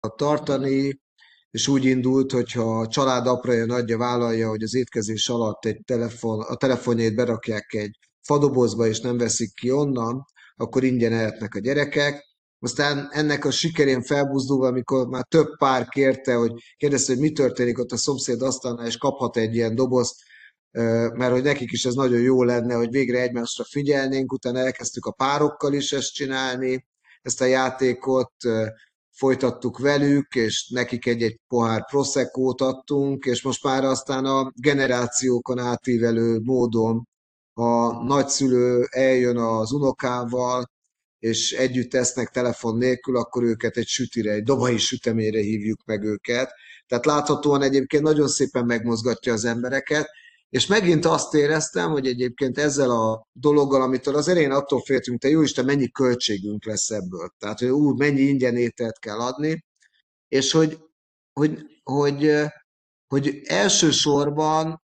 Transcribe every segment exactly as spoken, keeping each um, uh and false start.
tartani, és úgy indult, hogyha a család apraja nagyja vállalja, hogy az étkezés alatt egy telefon, a telefonjait berakják egy fadobozba, és nem veszik ki onnan, akkor ingyen ehetnek a gyerekek. Aztán ennek a sikerén felbuzdulva, amikor már több pár kérte, hogy kérdezte, hogy mi történik ott a szomszéd asztalnál, és kaphat egy ilyen dobozt, mert hogy nekik is ez nagyon jó lenne, hogy végre egymásra figyelnénk, utána elkezdtük a párokkal is ezt csinálni, ezt a játékot, folytattuk velük, és nekik egy-egy pohár Prosecco-t adtunk, és most már aztán a generációkon átívelő módon a nagyszülő eljön az unokával, és együtt esznek telefon nélkül, akkor őket egy sütire, egy dobai süteményre hívjuk meg őket. Tehát láthatóan egyébként nagyon szépen megmozgatja az embereket, és megint azt éreztem, hogy egyébként ezzel a dologgal, amitől az elején attól féltünk, te jóisten, mennyi költségünk lesz ebből. Tehát, hogy ú, mennyi ingyen ételt kell adni, és hogy, hogy, hogy, hogy elsősorban,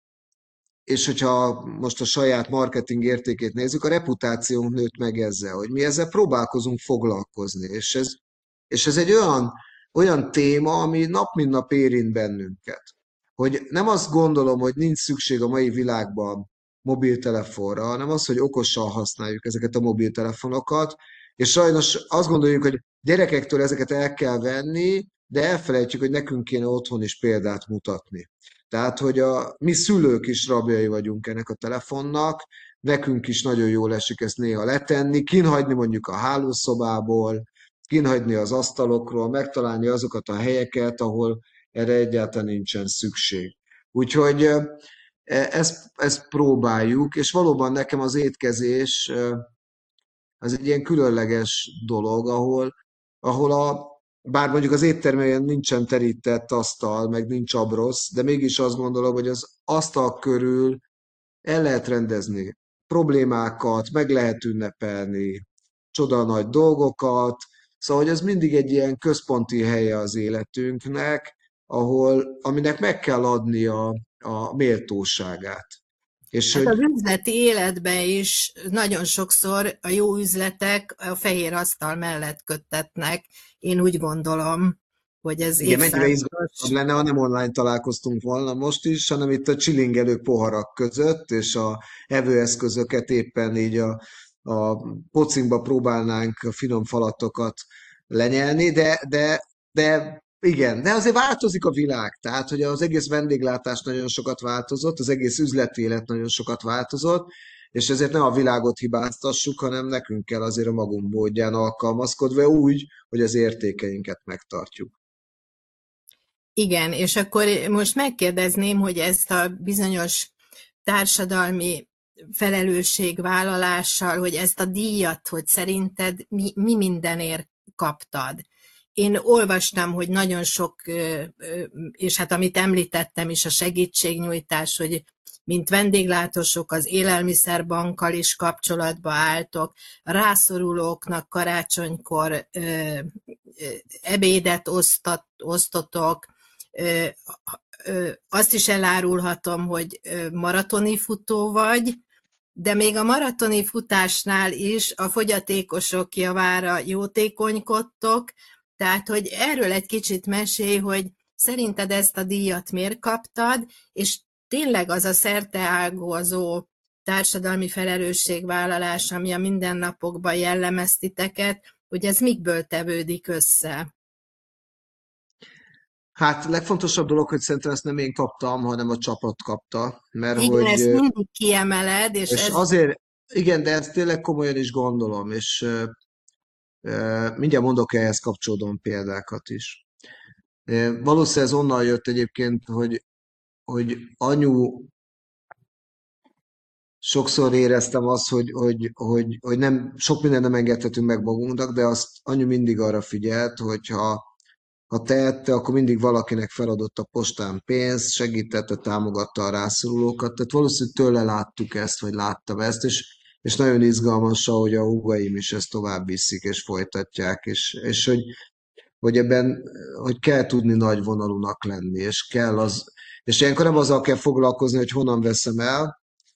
és hogyha most a saját marketing értékét nézzük, a reputációnk nőtt meg ezzel, hogy mi ezzel próbálkozunk foglalkozni, és ez, és ez egy olyan, olyan téma, ami nap mint nap érint bennünket. Hogy nem azt gondolom, hogy nincs szükség a mai világban mobiltelefonra, hanem az, hogy okosan használjuk ezeket a mobiltelefonokat, és sajnos azt gondoljuk, hogy gyerekektől ezeket el kell venni, de elfelejtjük, hogy nekünk kéne otthon is példát mutatni. Tehát, hogy a mi szülők is rabjai vagyunk ennek a telefonnak, nekünk is nagyon jól esik ezt néha letenni, kinhagyni mondjuk a hálószobából, kinhagyni az asztalokról, megtalálni azokat a helyeket, ahol erre egyáltalán nincsen szükség. Úgyhogy ezt, ezt próbáljuk, és valóban nekem az étkezés az egy ilyen különleges dolog, ahol, ahol a, bár mondjuk az éttermelyen nincsen terített asztal, meg nincs abrosz, de mégis azt gondolom, hogy az asztal körül el lehet rendezni problémákat, meg lehet ünnepelni csoda nagy dolgokat, szóval hogy ez mindig egy ilyen központi helye az életünknek, ahol, aminek meg kell adni a, a méltóságát. És Hát az hogy üzleti életben is nagyon sokszor a jó üzletek a fehér asztal mellett köttetnek. Én úgy gondolom, hogy ez igen, mennyire izgalmasabb évszázados. lenne, ha nem online találkoztunk volna most is, hanem itt a csilingelő poharak között, és a evőeszközöket éppen így a, a pocinkba próbálnánk a finom falatokat lenyelni, de, de, de igen, de azért változik a világ, tehát hogy az egész vendéglátás nagyon sokat változott, az egész üzleti élet nagyon sokat változott, és ezért nem a világot hibáztassuk, hanem nekünk kell azért a magunk módján alkalmazkodva úgy, hogy az értékeinket megtartjuk. Igen, és akkor most megkérdezném, hogy ezt a bizonyos társadalmi felelősségvállalással, hogy ezt a díjat, hogy szerinted mi, mi mindenért kaptad. Én olvastam, hogy nagyon sok, és hát amit említettem is, a segítségnyújtás, hogy mint vendéglátósok az élelmiszerbankkal is kapcsolatba álltok, a rászorulóknak karácsonykor ö, ö, ebédet osztat, osztotok, ö, ö, azt is elárulhatom, hogy maratoni futó vagy, de még a maratoni futásnál is a fogyatékosok javára jótékonykodtok, tehát, hogy erről egy kicsit mesélj, hogy szerinted ezt a díjat miért kaptad, és tényleg az a szerteágazó társadalmi felelősségvállalás, ami a mindennapokban jellemez titeket, hogy ez mikből tevődik össze? Hát legfontosabb dolog, hogy szerintem ezt nem én kaptam, hanem a csapat kapta, mert Igen, ezt hogy, mindig kiemeled, és és ez azért, igen, de ezt tényleg komolyan is gondolom, és ö, ö, mindjárt mondok ehhez kapcsolódóan példákat is. Ö, Valószínűleg ez onnan jött egyébként, hogy, hogy anyu sokszor éreztem azt, hogy, hogy, hogy, hogy nem, sok mindent nem engedhetünk meg magunknak, de azt anyu mindig arra figyelt, hogyha ha tehette, akkor mindig valakinek feladott a postán pénzt, segítette, támogatta a rászorulókat. Tehát valószínűleg tőle láttuk ezt, vagy láttam ezt, és, és nagyon izgalmas, ahogy a húgaim is ezt tovább viszik, és folytatják, és, és hogy, hogy ebben, hogy kell tudni nagyvonalúnak lenni, és kell az, és ilyenkor nem azzal kell foglalkozni, hogy honnan veszem el,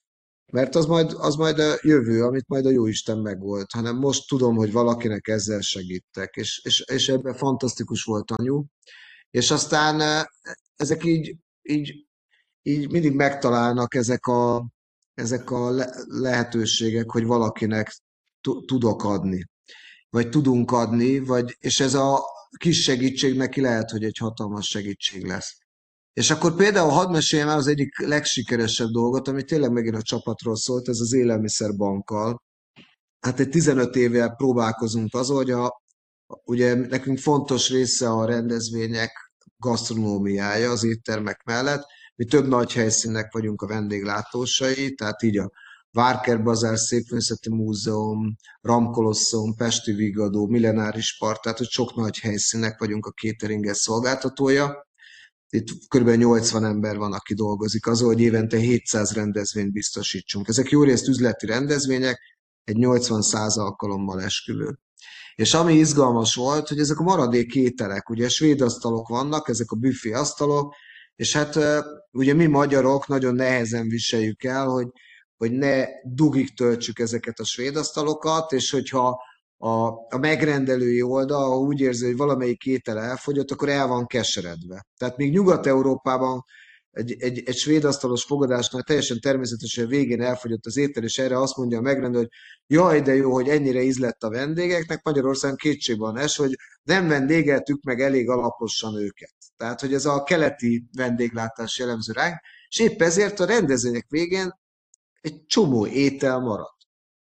Mert az majd, az majd a jövő, amit majd a Jóisten megvolt, hanem most tudom, hogy valakinek ezzel segítek, és, és, és ebben fantasztikus volt anyu, és aztán eh, ezek így, így, így mindig megtalálnak ezek a, ezek a le- lehetőségek, hogy valakinek tu- tudok adni, vagy tudunk adni, vagy, és ez a kis segítség neki lehet, hogy egy hatalmas segítség lesz. És akkor például hadd meséljem el az egyik legsikeresebb dolgot, ami tényleg megint a csapatról szólt, ez az élelmiszerbankkal. Hát egy tizenöt éve próbálkozunk azon, hogy a, ugye nekünk fontos része a rendezvények gasztronómiája az éttermek mellett. Mi több nagy helyszínnek vagyunk a vendéglátósai, tehát így a Várker Bazár, Szépművészeti Múzeum, Ramkolosszum, Pesti Vigadó, Millenáris Park, tehát hogy sok nagy helyszínnek vagyunk a cateringes szolgáltatója. Itt kb. nyolcvan ember van, aki dolgozik azon, hogy évente hétszáz rendezvényt biztosítsunk. Ezek jó részt üzleti rendezvények, egy nyolcvan-száz alkalommal esküvő. És ami izgalmas volt, hogy ezek a maradék ételek, ugye svéd asztalok vannak, ezek a büfé asztalok, és hát ugye mi magyarok nagyon nehezen viseljük el, hogy, hogy ne dugig töltsük ezeket a svéd asztalokat, és hogyha a, a megrendelői oldal, ha úgy érzi, hogy valamelyik étel elfogyott, akkor el van keseredve. Tehát még Nyugat-Európában egy, egy, egy svéd asztalos fogadásnál teljesen természetesen végén elfogyott az étel, és erre azt mondja a megrendelő, hogy jaj, de jó, hogy ennyire ízlett a vendégeknek, Magyarországon kétség van es, hogy nem vendégeltük meg elég alaposan őket. Tehát, hogy ez a keleti vendéglátás jellemző ránk, és épp ezért a rendezvények végén egy csomó étel maradt.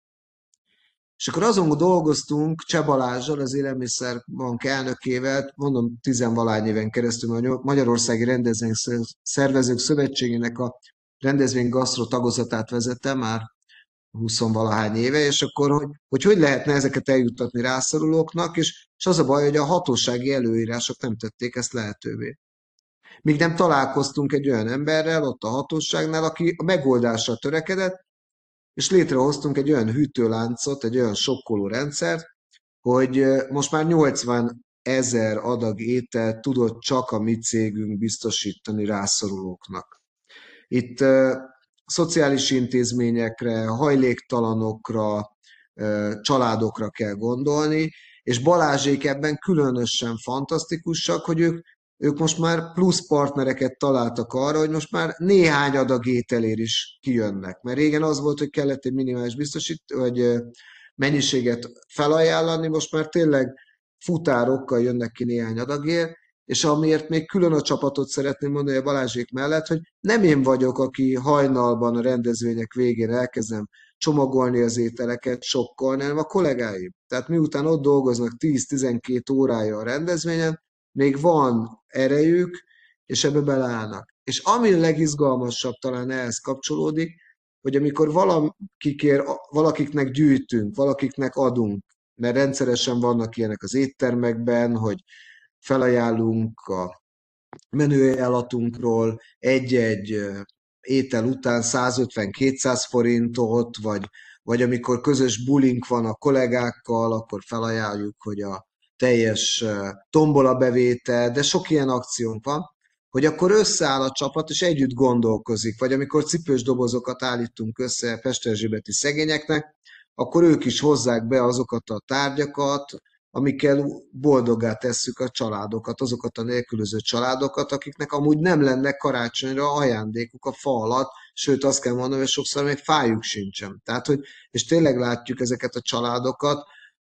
És akkor azon dolgoztunk Cseh Balázsral, az Élelmiszerbank elnökével, mondom, tizenvalány éven keresztül, a Magyarországi Rendezvény Szervezők Szövetségének a rendezvény gasztro tagozatát vezette már huszonvalahány éve, és akkor hogy, hogy hogy lehetne ezeket eljuttatni rászorulóknak, és, és az a baj, hogy a hatósági előírások nem tették ezt lehetővé. Míg nem találkoztunk egy olyan emberrel ott a hatóságnál, aki a megoldásra törekedett, és létrehoztunk egy olyan hűtőláncot, egy olyan sokkoló rendszert, hogy most már nyolcvan ezer adag ételt tudott csak a mi cégünk biztosítani rászorulóknak. Itt uh, szociális intézményekre, hajléktalanokra, uh, családokra kell gondolni, és Balázsék ebben különösen fantasztikusak, hogy ők, ők most már plusz partnereket találtak arra, hogy most már néhány adag ételért is kijönnek. Mert régen az volt, hogy kellett egy minimális biztosít, vagy uh, mennyiséget felajánlani, most már tényleg futárokkal jönnek ki néhány adagért, és amiért még külön a csapatot szeretném mondani a Balázsék mellett, hogy nem én vagyok, aki hajnalban a rendezvények végén elkezdem csomagolni az ételeket, sokkolni, hanem a kollégáim. Tehát miután ott dolgoznak tíz-tizenkét órája a rendezvényen, még van erejük, és ebbe beleállnak. És ami a legizgalmasabb talán ehhez kapcsolódik, hogy amikor valakikért, valakiknek gyűjtünk, valakiknek adunk, mert rendszeresen vannak ilyenek az éttermekben, hogy felajánlunk a menüajánlatunkról egy-egy étel után százötven-kétszáz forintot, vagy, vagy amikor közös bulink van a kollégákkal, akkor felajánljuk, hogy a teljes tombola bevétel, de sok ilyen akciónk van, hogy akkor összeáll a csapat, és együtt gondolkozik, vagy amikor cipős dobozokat állítunk össze pesterzsébeti szegényeknek, akkor ők is hozzák be azokat a tárgyakat, amikkel boldoggá tesszük a családokat, azokat a nélkülöző családokat, akiknek amúgy nem lenne karácsonyra ajándékuk a fa alatt, sőt azt kell mondanom, hogy sokszor még fájuk sincsen. Tehát, hogy, és tényleg látjuk ezeket a családokat,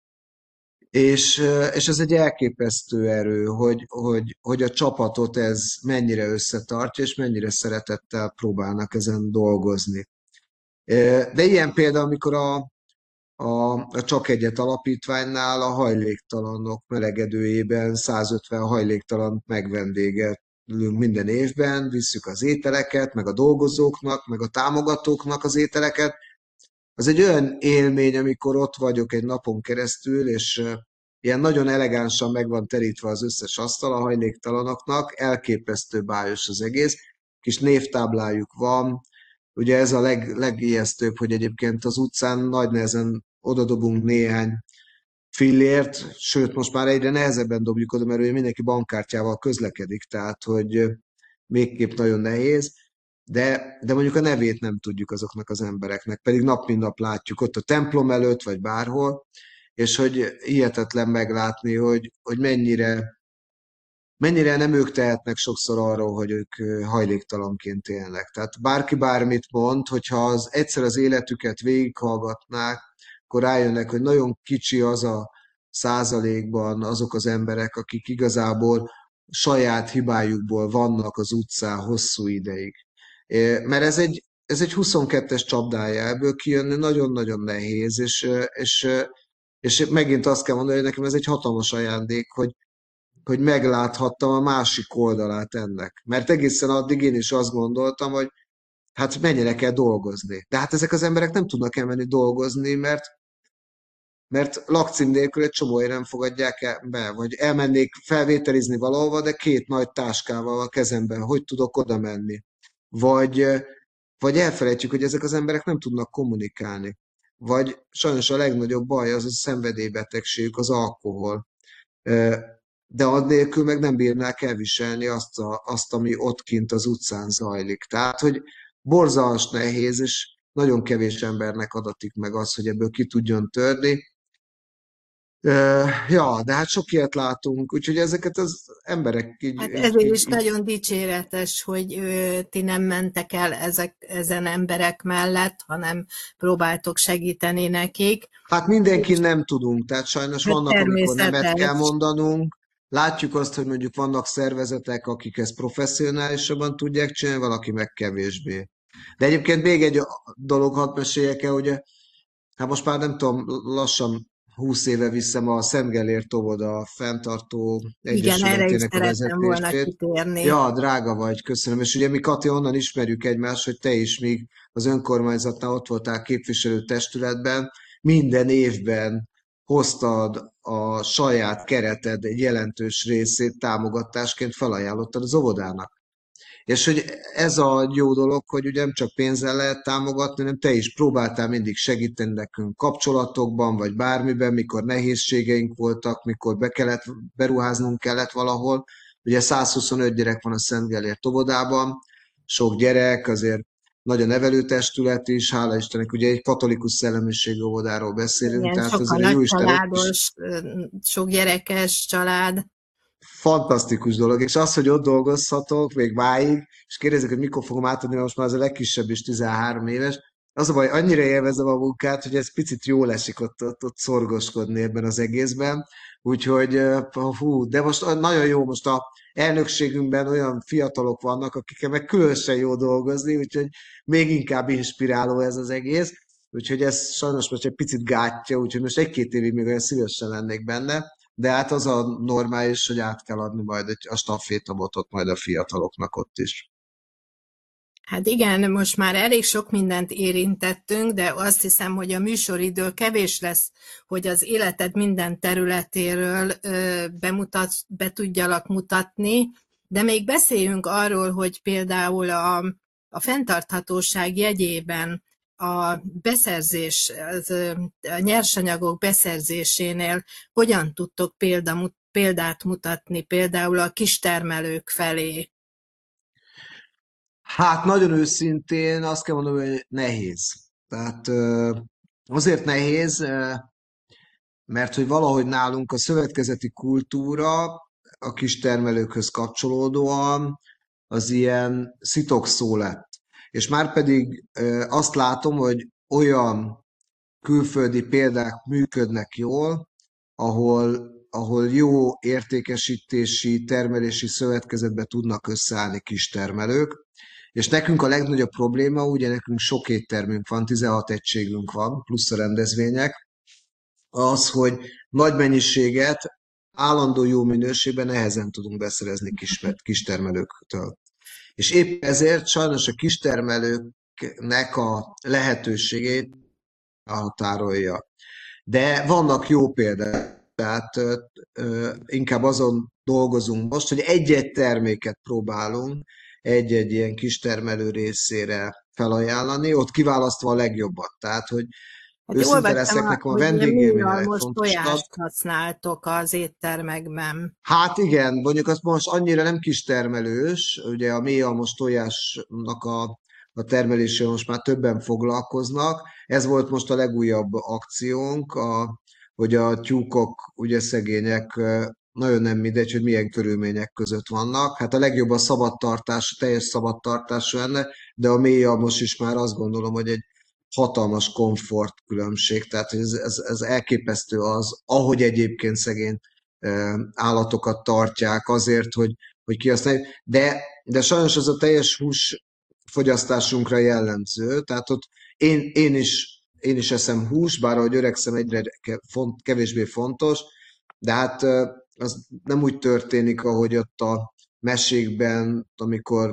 és, és ez egy elképesztő erő, hogy, hogy, hogy a csapatot ez mennyire összetartja, és mennyire szeretettel próbálnak ezen dolgozni. De ilyen például, amikor a, a, a Csak Egyet Alapítványnál a hajléktalanok melegedőjében százötven hajléktalant megvendégelünk minden évben, visszük az ételeket, meg a dolgozóknak, meg a támogatóknak az ételeket. Az egy olyan élmény, amikor ott vagyok egy napon keresztül, és uh, ilyen nagyon elegánsan meg van terítve az összes asztal a hajléktalanoknak, elképesztő bájos az egész, kis névtáblájuk van. Ugye ez a leg, legijesztőbb, hogy egyébként az utcán nagy nehezen odadobunk néhány fillért, sőt most már egyre nehezebben dobjuk oda, mert ugye mindenki bankkártyával közlekedik, tehát hogy végképp nagyon nehéz. De, de mondjuk a nevét nem tudjuk azoknak az embereknek, pedig nap mint nap látjuk ott a templom előtt, vagy bárhol, és hogy hihetetlen meglátni, hogy, hogy mennyire, mennyire nem ők tehetnek sokszor arról, hogy ők ö, hajléktalanként élnek. Tehát bárki bármit mond, hogyha az egyszer az életüket végighallgatnák, akkor rájönnek, hogy nagyon kicsi az a százalékban azok az emberek, akik igazából saját hibájukból vannak az utcán hosszú ideig. É, Mert ez egy, ez egy huszonkettes csapdája, ebből kijönni nagyon-nagyon nehéz, és, ö, és, ö, és megint azt kell mondani, hogy nekem ez egy hatalmas ajándék, hogy hogy megláthattam a másik oldalát ennek. Mert egészen addig én is azt gondoltam, hogy hát mennyire kell dolgozni. De hát ezek az emberek nem tudnak elmenni dolgozni, mert, mert lakcím nélkül egy csomóért nem fogadják el be, vagy elmennék felvételizni valahova, de két nagy táskával a kezemben, hogy tudok oda menni. Vagy, vagy elfelejtjük, hogy ezek az emberek nem tudnak kommunikálni. Vagy sajnos a legnagyobb baj az a szenvedélybetegségük, az alkohol. De annélkül meg nem bírnák elviselni azt, a, azt, ami ott kint az utcán zajlik. Tehát, hogy borzalmas nehéz, és nagyon kevés embernek adatik meg az, hogy ebből ki tudjon törni. Ö, Ja, de hát sok ilyet látunk, úgyhogy ezeket az emberek így, Hát így, ezért így, is így nagyon dicséretes, hogy ö, ti nem mentek el ezek, ezen emberek mellett, hanem próbáltok segíteni nekik. hát mindenkin nem tudunk, tehát sajnos Hát vannak, amikor nemet kell természetes. mondanunk. Látjuk azt, hogy mondjuk vannak szervezetek, akik ezt professzionálisabban tudják csinálni, valaki meg kevésbé. De egyébként még egy dolog, hadd meséljek el, hogy hát most már nem tudom, lassan húsz éve viszem a Szent Gellért óvoda fenntartó Igen, erre is egyesületének a szerettem volna vezetését. kitérni. Ja, drága vagy, köszönöm. És ugye mi, Kati, onnan ismerjük egymást, hogy te is még az önkormányzatnál ott voltál képviselő testületben, minden évben hoztad a saját kereted egy jelentős részét támogatásként felajánlottad az óvodának. És hogy ez a jó dolog, hogy ugye nem csak pénzzel lehet támogatni, hanem te is próbáltál mindig segíteni nekünk kapcsolatokban, vagy bármiben, mikor nehézségeink voltak, mikor be kellett, beruháznunk kellett valahol. Ugye száz huszonöt gyerek van a Szent Gellért óvodában, sok gyerek, azért nagy a nevelőtestület is, hála Istennek, ugye egy katolikus szellemiségű óvodáról beszélünk, Igen, tehát sok a azért a Jóisten ott is nagycsaládos, ö, sok gyerekes család. fantasztikus dolog, és az, hogy ott dolgozhatok még máig, és kérdezik, hogy mikor fogom átadni, mert most már az a legkisebb is tizenhárom éves, az a baj, annyira élvezem a munkát, hogy ez picit jól esik ott, ott, ott szorgoskodni ebben az egészben, úgyhogy ö, hú, de most nagyon jó, most a elnökségünkben olyan fiatalok vannak, akikkel meg különösen jó dolgozni, úgyhogy még inkább inspiráló ez az egész, úgyhogy ez sajnos most egy picit gátja, úgyhogy most egy-két évig még olyan szívesen lennék benne, de hát az a normális, hogy át kell adni majd egy, a stafétabotot majd a fiataloknak ott is. Hát igen, most már elég sok mindent érintettünk, de azt hiszem, hogy a műsoridő kevés lesz, hogy az életed minden területéről ö, bemutat, be tudjalak mutatni, de még beszéljünk arról, hogy például a, a fenntarthatóság jegyében a beszerzés, az, ö, a nyersanyagok beszerzésénél hogyan tudtok példa, példát mutatni, például a kistermelők felé. Hát nagyon őszintén azt kell mondanom, hogy nehéz. Tehát ö, azért nehéz, ö, mert hogy valahogy nálunk a szövetkezeti kultúra a kistermelőkhöz kapcsolódóan az ilyen szitokszó lett. És már pedig ö, azt látom, hogy olyan külföldi példák működnek jól, ahol, ahol jó értékesítési, termelési szövetkezetbe tudnak összeállni kistermelők, és nekünk a legnagyobb probléma, ugye nekünk sok éttermünk van, tizenhat egységünk van, plusz a rendezvények, az, hogy nagy mennyiséget állandó jó minőségben nehezen tudunk beszerezni kis, kistermelőktől. És épp ezért sajnos a kistermelőknek a lehetőségét határolja. De vannak jó példák, tehát ö, ö, inkább azon dolgozunk most, hogy egy-egy terméket próbálunk egy-egy ilyen kistermelő részére felajánlani, ott kiválasztva a legjobbat. Tehát, hogy Hát én őszinte olvastam, leszek, a- nekem a hogy ilyen vendégélmény a műalmos legfontosabb. tojást használtok az éttermekben. Hát igen, mondjuk az most annyira nem kistermelős, ugye a mélyalmos tojásnak a a termeléssel most már többen foglalkoznak. Ez volt most a legújabb akciónk, a, hogy a tyúkok, ugye szegények, nagyon nem mindegy, hogy milyen körülmények között vannak. Hát a legjobb a szabadtartás, a teljes szabadtartás lenne, de a mély most is már azt gondolom, hogy egy hatalmas komfort különbség, tehát ez, ez, ez elképesztő az, ahogy egyébként szegény állatokat tartják azért, hogy, hogy kihasználjuk, de, de sajnos ez a teljes hús fogyasztásunkra jellemző, tehát ott én, én is én is eszem hús, bár ahogy öregszem egyre font, kevésbé fontos, de hát az nem úgy történik, ahogy ott a mesékben, amikor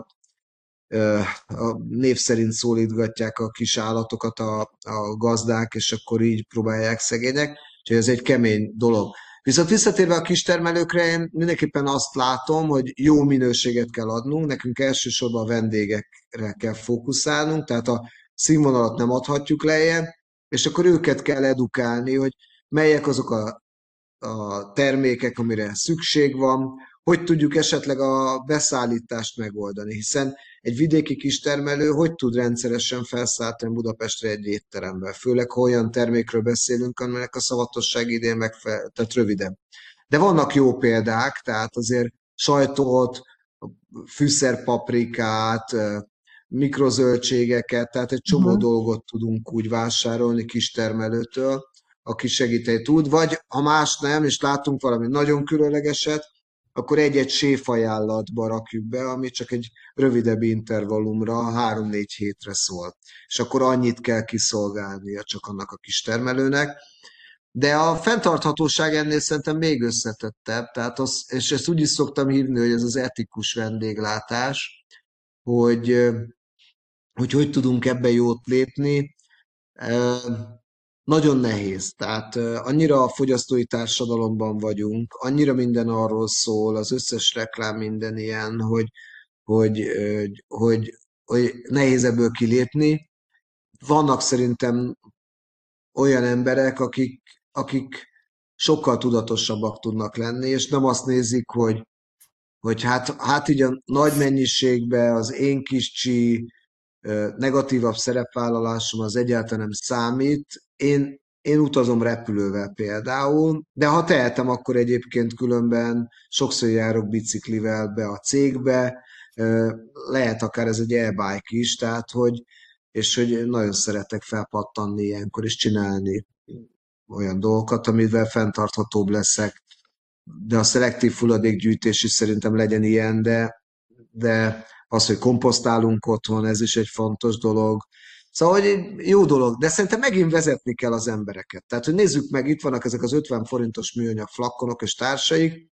a név szerint szólítgatják a kis állatokat a, a gazdák, és akkor így próbálják szegények, úgyhogy ez egy kemény dolog. Viszont visszatérve a kistermelőkre, én mindenképpen azt látom, hogy jó minőséget kell adnunk, nekünk elsősorban a vendégekre kell fókuszálnunk, tehát a színvonalat nem adhatjuk lejjebb, és akkor őket kell edukálni, hogy melyek azok a, a termékek, amire szükség van, hogy tudjuk esetleg a beszállítást megoldani, hiszen egy vidéki kistermelő hogy tud rendszeresen felszállítani Budapestre egy étterembe, főleg ha olyan termékről beszélünk, aminek a szavatosság idén megfelel, tehát rövidebb. De vannak jó példák, tehát azért sajtot, fűszerpaprikát, mikrozöldségeket, tehát egy csomó Uh-huh. dolgot tudunk úgy vásárolni kistermelőtől, aki segíteni tud, vagy ha más nem, és látunk valami nagyon különlegeset, akkor egy-egy séfajánlatba rakjuk be, ami csak egy rövidebb intervallumra, három-négy hétre szól. És akkor annyit kell kiszolgálnia csak annak a kistermelőnek. De a fenntarthatóság ennél szerintem még összetettebb, tehát az, és ezt úgy is szoktam hívni, hogy ez az etikus vendéglátás, hogy hogy, hogy tudunk ebbe jót lépni. Nagyon nehéz, tehát annyira a fogyasztói társadalomban vagyunk, annyira minden arról szól, az összes reklám minden ilyen, hogy, hogy, hogy, hogy, hogy nehéz ebből kilépni. Vannak szerintem olyan emberek, akik, akik sokkal tudatosabbak tudnak lenni, és nem azt nézik, hogy, hogy hát, hát így a nagy mennyiségben az én kicsi negatívabb szerepvállalásom az egyáltalán nem számít. Én, én utazom repülővel például, de ha tehetem, akkor egyébként különben sokszor járok biciklivel be a cégbe, lehet akár ez egy e-bike is, tehát hogy, és hogy nagyon szeretek felpattanni ilyenkor és csinálni olyan dolgokat, amivel fenntarthatóbb leszek. De a szelektív hulladékgyűjtés is szerintem legyen ilyen, de, de az, hogy komposztálunk otthon, ez is egy fontos dolog. Szóval, hogy jó dolog, de szerintem megint vezetni kell az embereket. Tehát, hogy nézzük meg, itt vannak ezek az ötven forintos műanyag flakkonok és társaik.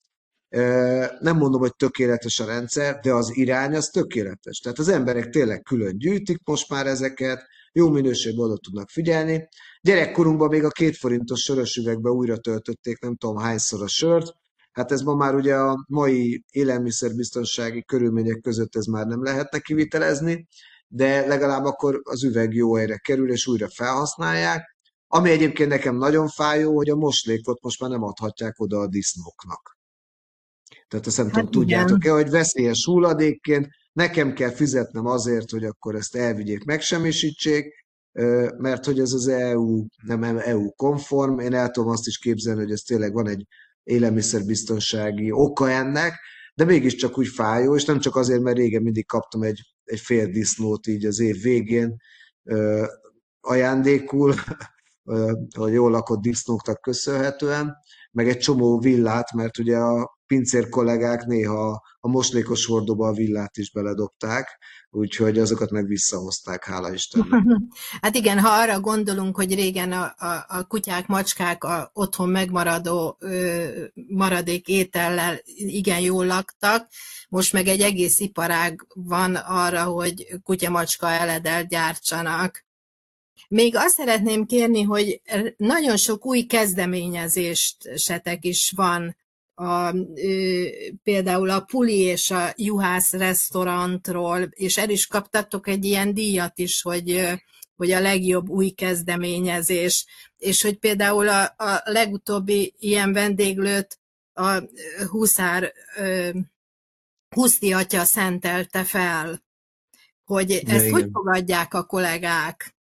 Nem mondom, hogy tökéletes a rendszer, de az irány az tökéletes. Tehát az emberek tényleg külön gyűjtik most már ezeket, jó minőségben oda tudnak figyelni. Gyerekkorunkban még a két forintos sörös üvegbe újra töltötték, nem tudom hányszor a sört. Hát ez ma már ugye a mai élelmiszerbiztonsági körülmények között ez már nem lehetne kivitelezni, de legalább akkor az üveg jó helyre kerül, és újra felhasználják. Ami egyébként nekem nagyon fájó, hogy a moslékot most már nem adhatják oda a disznóknak. Tehát azt nem Hát tudom, tudjátok-e, igen. hogy veszélyes hulladékként nekem kell fizetnem azért, hogy akkor ezt elvigyék, megsemmisítsék, mert hogy ez az é u, nem é u-konform, én el tudom azt is képzelni, hogy ez tényleg van egy élelmiszerbiztonsági oka ennek, de mégiscsak úgy fájó, és nem csak azért, mert régen mindig kaptam egy, egy fél disznót így az év végén ö, ajándékul, ö, a jól lakott disznóknak köszönhetően, meg egy csomó villát, mert ugye a pincér kollégák néha a moslékos hordóba a villát is beledobták, úgyhogy azokat meg visszahozták, hála Istennek. Hát igen, ha arra gondolunk, hogy régen a, a, a kutyák, macskák a otthon megmaradó ö, maradék étellel igen jól laktak, most meg egy egész iparág van arra, hogy kutya-macska eledelt gyártsanak. Még azt szeretném kérni, hogy nagyon sok új kezdeményezésetek is van. A, ö, például a Puli és a Juhász restaurantról, és el is kaptatok egy ilyen díjat is, hogy, hogy a legjobb új kezdeményezés, és hogy például a, a legutóbbi ilyen vendéglőt a Huszár ö, Huszti atya szentelte fel, hogy Ja, ezt hogy igen. fogadják a kollégák?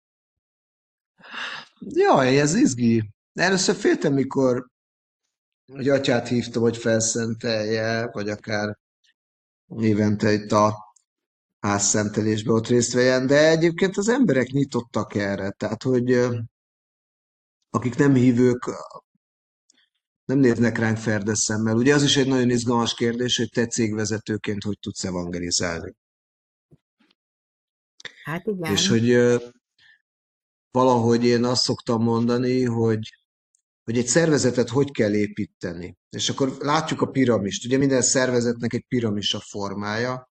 Jaj, ez izgi. Először féltem, mikor hogy atyát hívtam, hogy felszentelje, vagy akár évente itt a házszentelésbe ott részt vegyen, de egyébként az emberek nyitottak erre, tehát hogy ö, akik nem hívők, nem néznek ránk ferdes szemmel. Ugye az is egy nagyon izgalmas kérdés, hogy te cégvezetőként hogy tudsz evangelizálni. Hát És igen. hogy ö, valahogy én azt szoktam mondani, hogy hogy egy szervezetet hogy kell építeni. És akkor látjuk a piramist. Ugye minden szervezetnek egy piramis a formája,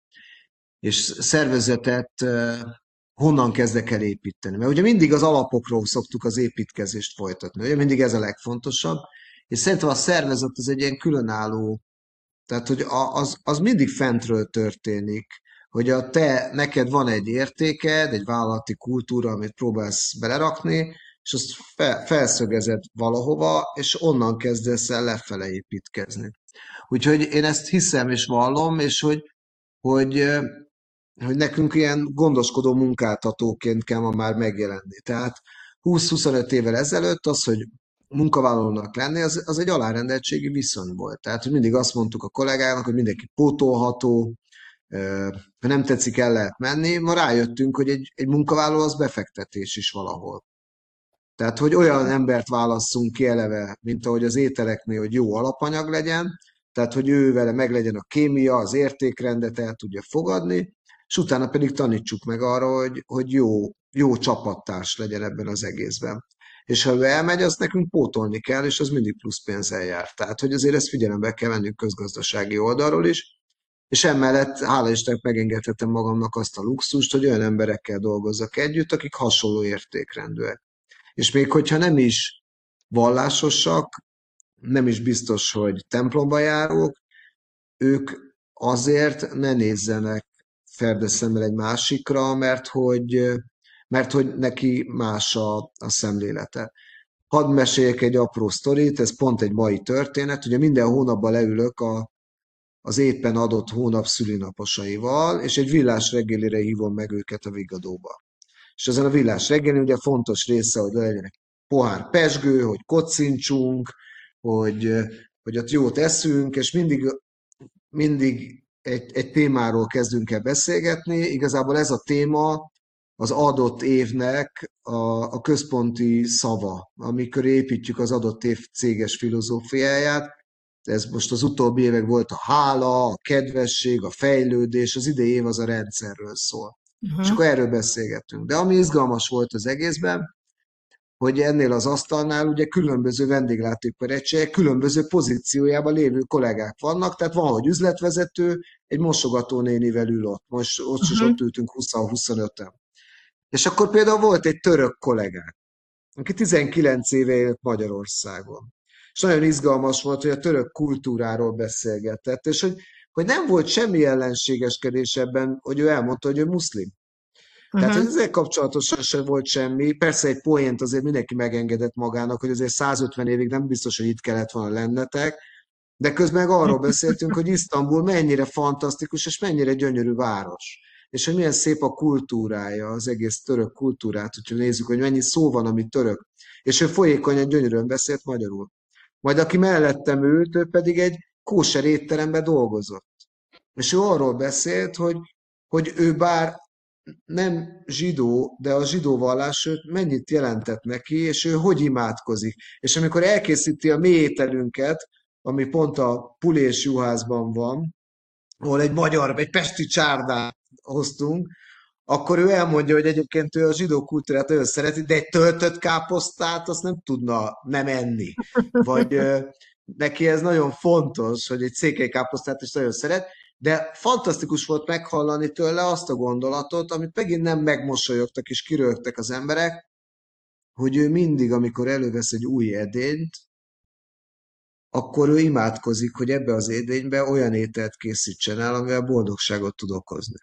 és szervezetet eh, honnan kezdek el építeni. Mert ugye mindig az alapokról szoktuk az építkezést folytatni. Ugye mindig ez a legfontosabb. És szerintem a szervezet az egy ilyen különálló, tehát hogy a- az, az mindig fentről történik, hogy a te, neked van egy értéked, egy vállalati kultúra, amit próbálsz belerakni, és azt fe, felszögezed valahova, és onnan kezdesz el lefele építkezni. Úgyhogy én ezt hiszem és vallom, és hogy, hogy, eh, hogy nekünk ilyen gondoskodó munkáltatóként kell ma már megjelenni. Tehát húsz-huszonöt évvel ezelőtt az, hogy munkavállalónak lenni, az, az egy alárendeltségi viszony volt. Tehát, hogy mindig azt mondtuk a kollégának, hogy mindenki pótolható, ö, ha nem tetszik, el lehet menni. Ma rájöttünk, hogy egy, egy munkavállaló az befektetés is valahol. Tehát, hogy olyan embert válasszunk ki eleve, mint ahogy az ételeknél, hogy jó alapanyag legyen, tehát, hogy ő vele meglegyen a kémia, az értékrendet el tudja fogadni, és utána pedig tanítsuk meg arra, hogy, hogy jó, jó csapattárs legyen ebben az egészben. És ha ő elmegy, azt nekünk pótolni kell, és az mindig plusz pénzzel jár. Tehát, hogy azért ezt figyelembe kell vennünk közgazdasági oldalról is, és emellett, hála Istennek megengedhetem magamnak azt a luxust, hogy olyan emberekkel dolgozzak együtt, akik hasonló értékrendűek. És még hogyha nem is vallásosak, nem is biztos, hogy templomba járók, ők azért ne nézzenek ferdeszemmel egy másikra, mert hogy, mert hogy neki más a, a szemlélete. Hadd meséljek egy apró sztorit, ez pont egy mai történet. Ugye minden hónapban leülök a, az éppen adott hónap szülinaposaival, és egy villás reggelire hívom meg őket a Vigadóba. És ezen a villás reggelin ugye fontos része, hogy legyen egy pohár pezsgő, hogy kocincsunk, hogy, hogy ott jót eszünk, és mindig, mindig egy, egy témáról kezdünk el beszélgetni. Igazából ez a téma az adott évnek a, a központi szava, amikor építjük az adott év céges filozófiáját. Ez most az utóbbi évek volt a hála, a kedvesség, a fejlődés, az idei év az a rendszerről szól. És Uh-huh. akkor erről beszélgettünk. De ami izgalmas volt az egészben, hogy ennél az asztalnál ugye különböző vendéglátóiparegységek, különböző pozíciójában lévő kollégák vannak, tehát van, hogy üzletvezető, egy mosogatónénivel ül ott, most ott is Uh-huh. ott ültünk húsz-huszonöten. És akkor például volt egy török kollégák, aki tizenkilenc éve élt Magyarországon. És nagyon izgalmas volt, hogy a török kultúráról beszélgetett, és hogy, hogy nem volt semmi ellenségeskedés ebben, hogy ő elmondta, hogy ő muszlim. Tehát, hogy Uh-huh. ezzel kapcsolatosan sem volt semmi. Persze egy poént azért mindenki megengedett magának, hogy azért százötven évig nem biztos, hogy itt kellett volna lennetek, de közben meg arról beszéltünk, hogy Isztambul mennyire fantasztikus és mennyire gyönyörű város. És hogy milyen szép a kultúrája, az egész török kultúrát, hogyha nézzük, hogy mennyi szó van, ami török. És ő folyékonyan, gyönyörűen beszélt magyarul. Majd aki mellettem ült, ő pedig egy kóser étteremben dolgozott. És ő arról beszélt, hogy, hogy ő bár nem zsidó, de a zsidó vallás őt mennyit jelentett neki, és ő hogy imádkozik. És amikor elkészíti a mi ételünket, ami pont a Pulés juhászban van, ahol egy magyar, egy pesti csárdát hoztunk, akkor ő elmondja, hogy egyébként ő a zsidó kultúrát nagyon szereti, de egy töltött káposztát azt nem tudna nem enni. Vagy ö, neki ez nagyon fontos, hogy egy székely káposztát is nagyon szeret, de fantasztikus volt meghallani tőle azt a gondolatot, amit megint nem megmosolyogtak és kirögtek az emberek, hogy ő mindig, amikor elővesz egy új edényt, akkor ő imádkozik, hogy ebbe az édénybe olyan ételt készítsen el, amivel boldogságot tud okozni.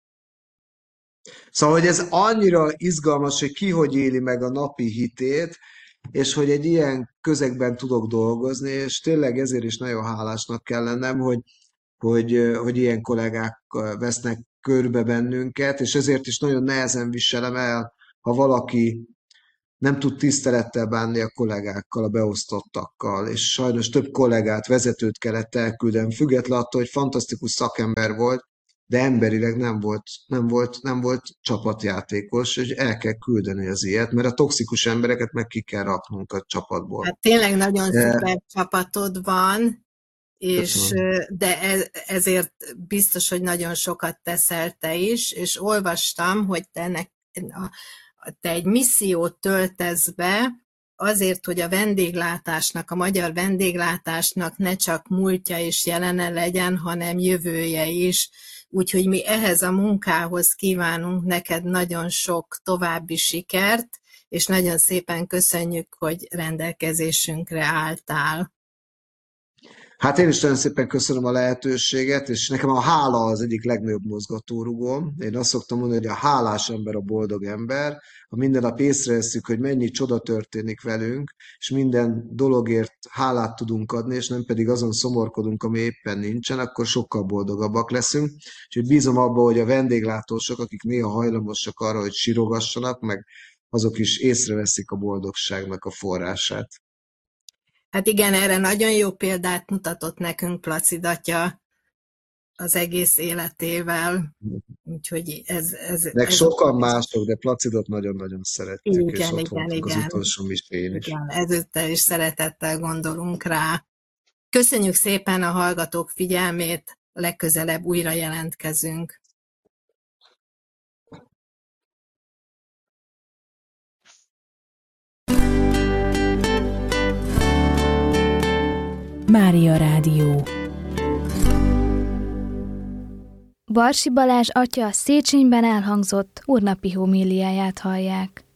Szóval, hogy ez annyira izgalmas, hogy ki hogy éli meg a napi hitét, és hogy egy ilyen közegben tudok dolgozni, és tényleg ezért is nagyon hálásnak kell lennem, hogy, hogy, hogy ilyen kollégák vesznek körbe bennünket, és ezért is nagyon nehezen viselem el, ha valaki nem tud tisztelettel bánni a kollégákkal, a beosztottakkal, és sajnos több kollégát, vezetőt kellett elküldenem, független attól, hogy fantasztikus szakember volt, de emberileg nem volt, nem volt, nem volt csapatjátékos, és el kell küldeni az ilyet, mert a toxikus embereket meg ki kell raknunk a csapatból. Hát tényleg nagyon De, szuper csapatod van, és köszönöm. de ez, ezért biztos, hogy nagyon sokat teszel te is, és olvastam, hogy te, ne, a, te egy missziót töltesz be, azért, hogy a vendéglátásnak, a magyar vendéglátásnak ne csak múltja és jelene legyen, hanem jövője is. Úgyhogy mi ehhez a munkához kívánunk neked nagyon sok további sikert, és nagyon szépen köszönjük, hogy rendelkezésünkre álltál. Hát én is nagyon szépen köszönöm a lehetőséget, és nekem a hála az egyik legnagyobb mozgatórugóm. Én azt szoktam mondani, hogy a hálás ember a boldog ember. Ha minden nap észreveszünk, hogy mennyi csoda történik velünk, és minden dologért hálát tudunk adni, és nem pedig azon szomorkodunk, ami éppen nincsen, akkor sokkal boldogabbak leszünk. Úgyhogy bízom abban, hogy a vendéglátósok, akik néha hajlamosak arra, hogy sírogassanak, meg azok is észreveszik a boldogságnak a forrását. Hát igen, erre nagyon jó példát mutatott nekünk Placid atya az egész életével, úgyhogy ez... ez, Meg ez sokan mások, de Placidot nagyon-nagyon szeretjük, és igen, ott igen, voltunk az igen, utolsó misén is. igen, ezúttal is szeretettel gondolunk rá. Köszönjük szépen a hallgatók figyelmét, legközelebb újra jelentkezünk. Mária Rádió. Barsi Balázs atya Széchenyben elhangzott úrnapi homíliáját hallják.